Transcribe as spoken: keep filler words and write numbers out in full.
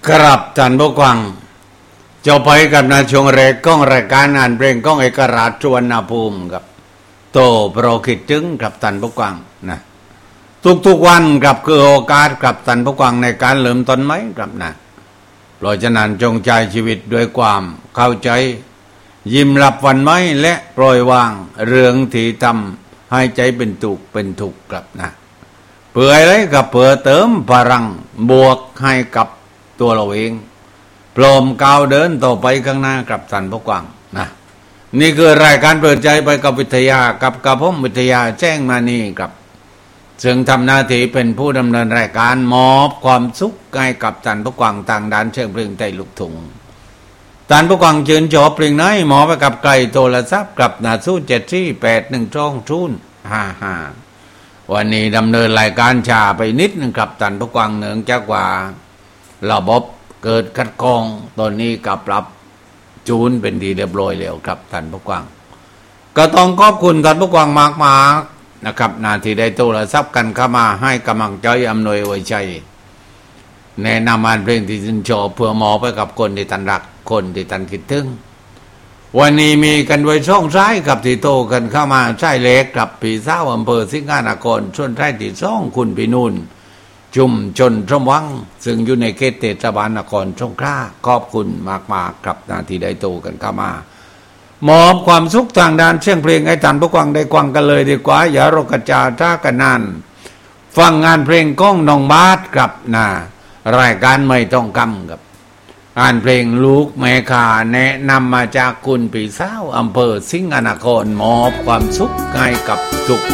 ครับท่านผู้ฟังเจ้าไปกับนาชงเรกก้องรายการอ่านเพลงก้องเอกราชสุวรรณภูมิครับโตโปรคิดถึงกับท่านผู้ฟังนะทุกๆวันครับคือโอกาสกับท่านผู้ฟังในการเริ่มต้นไหมครับนะเพราะฉะนั้นจงใจชีวิตด้วยความเข้าใจยิ้มรับวันไหมและปล่อยวางเรื่องที่ทำให้ใจเป็นทุกข์เป็นทุกข์ครับนะเพื่ออะไรกับเพื่อเติมพลังบวกให้กับตัวเราเองพร้อมก้าวเดินต่อไปข้างหน้ากับท่านผู้ฟังนะนี่คือรายการเปิดใจไปกับวิทยากับกับผมวิทยาแจ้งมานี่ครับซึ่งทำหน้าที่เป็นผู้ดำเนินรายการมอบความสุขให้กับท่านผู้ฟังต่างด้านเชิงเพลงไต้ลูกทุ่งท่านผู้ฟังเชิญชอบเพลงไหนหมอไปกับไกลโทรศัพท์กับหน้าศูนย์เจ็ดสี่แปดหนึ่งสองศูนย์ห้าห้าวันนี้ดำเนินรายการช้าไปนิดนึงครับท่านผู้ฟังเนื่องจากว่าระบบเกิดขัดข้องตอนนี้กับปรับจูนเป็นทีเรียบร้อยแล้วครับท่านผู้ฟังก็ต้องขอบคุณท่านผู้ฟังมากๆนะครับนาทีได้โทรศัพท์กันเข้ามาให้กำลังใจอำนวยไว้ใจแนะนำอ่านเพลงที่ชื่นชอบเพื่อหมอไปกับคนที่ท่านรักคนที่ท่านคิดถึงวันนี้มีกันไว้ช่องซ้ายกับที่โตกันเข้ามาใช่เล็กกับปีเศร้าอำเภอสิงห์นครส่วนใต้ที่สองคุณพี่นุ่นจุ่มจนสมวังซึ่งอยู่ในเขตเทศบาลนครสงขลาขอบคุณมากๆครับนาทีได้โตกันเข้ามามอบความสุขทางด้านเสียงเพลงให้ท่านผู้ฟังได้ฟังกันเลยดีกว่าอย่ารกระจาท่ากันนานฟังงานเพลงก้องน้องบาสครับนะรายการไม่ต้องกำกับอ่านเพลงลูกแม่ขาแนะนำมาจากคุณปีเศร้าอำเภอสิงห์นครมอบความสุขให้กับทุก